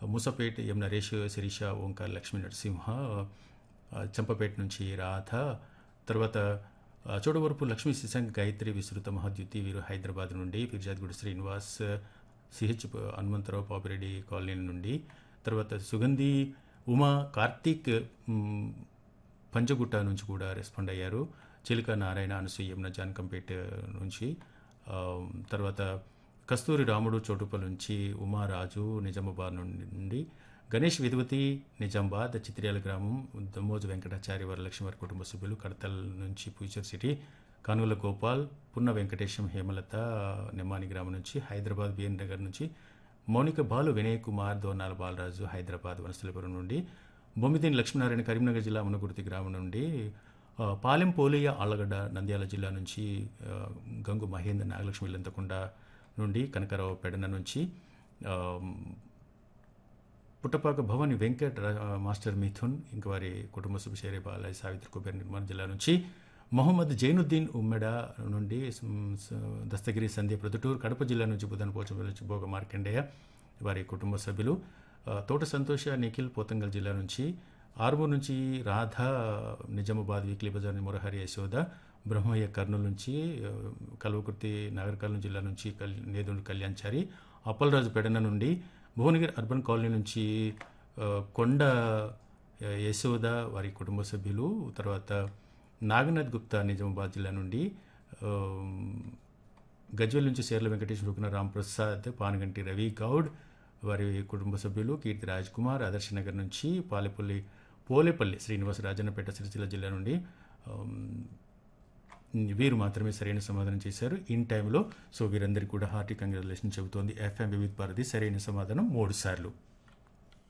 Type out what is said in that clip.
మూసపేట్ ఎం నరేష్, శిరీష, ఓంకార్, లక్ష్మీ నరసింహ, చంపపేట నుంచి రాధ, తర్వాత చోడవరపు లక్ష్మీ శశాంక్, గాయత్రి, విస్తృత మహాద్యుతి వీరు హైదరాబాద్ నుండి, ఫిర్జాద్గూడ శ్రీనివాస్, సిహెచ్ హనుమంతరావు పాపిరెడ్డి కాలనీ నుండి, తర్వాత సుగంధి, ఉమా, కార్తీక్ పంజగుట్ట నుంచి కూడా రెస్పాండ్ అయ్యారు. చిలుక నారాయణ, అనసూయ, యమున జాన్కంపేట్ నుంచి, తర్వాత కస్తూరి రాముడు చోటుపల్ నుంచి, ఉమారాజు నిజామాబాద్ నుండి, గణేష్ విధవతి నిజామాబాద్, చిత్రియాల గ్రామం, దమ్మోజు వెంకటాచారి వరలక్ష్మి వారి కుటుంబ సభ్యులు, కడతల్ నుంచి ఫ్యూచర్ సిటీ, కానుగుల గోపాల్, పున్న వెంకటేశం, హేమలత నెమ్మాని గ్రామం నుంచి, హైదరాబాద్ బిఎన్ నగర్ నుంచి మౌనిక, బాలు, వినయ్ కుమార్, దోనాల బాలరాజు, హైదరాబాద్ వనస్థలిపురం నుండి, బొమ్మిదిని లక్ష్మీనారాయణ, కరీంనగర్ జిల్లా మునగుర్తి గ్రామం నుండి, పాలెం పోలయ్య, ఆళ్లగడ్డ నంద్యాల జిల్లా నుంచి, గంగు మహేందర్, నాగలక్ష్మి ఇల్లంతకొండ నుండి, కనకరావు పెడన నుంచి, పుట్టపాక భవాని వెంకట్, మాస్టర్ మిథున్ ఇంకా వారి కుటుంబ సభ్యులు షేరే బాలయ్య, సావిత్రి కుబేర్, నిర్మల్ జిల్లా నుంచి, మొహమ్మద్ జైనుద్దీన్ ఉమ్మెడ నుండి, దస్తగిరి సంధ్య ప్రొద్దుటూరు, కడప జిల్లా నుంచి బుధన్ పోచంపల్లి నుంచి భోగ మార్కండేయ వారి కుటుంబ సభ్యులు, తోట సంతోష, నిఖిల్ పోతంగల్ జిల్లా నుంచి, ఆర్మూర్ నుంచి రాధ, నిజామాబాద్ వీక్లీ బజార్ మురహరి, యశోద, బ్రహ్మయ్య కర్నూలు నుంచి, కల్వకుర్తి నాగర్కర్నూలు జిల్లా నుంచి నేదుండి కళ్యాణ్చారి, అప్పలరాజు పెడన నుండి, భువనగిరి అర్బన్ కాలనీ నుంచి కొండ యశోద వారి కుటుంబ సభ్యులు, తర్వాత నాగనాథ్ గుప్తా నిజామాబాద్ జిల్లా నుండి, గజ్వెల్ నుంచి శేర్ల వెంకటేష్, రుకున రాంప్రసాద్, పానగంటి రవి గౌడ్ వారి కుటుంబ సభ్యులు, కీర్తి రాజ్ కుమార్, ఆదర్శనగర్ నుంచి, పోలేపల్లి శ్రీనివాస, రాజన్నపేట సిరిసిల్ల జిల్లా నుండి వీరు మాత్రమే సరైన సమాధానం చేశారు ఇన్ టైంలో. సో వీరందరికీ కూడా హార్టీ కంగ్రాచులేషన్ చెబుతోంది ఎఫ్ఎం వివిధ భారతి. సరైన సమాధానం 3 సార్లు.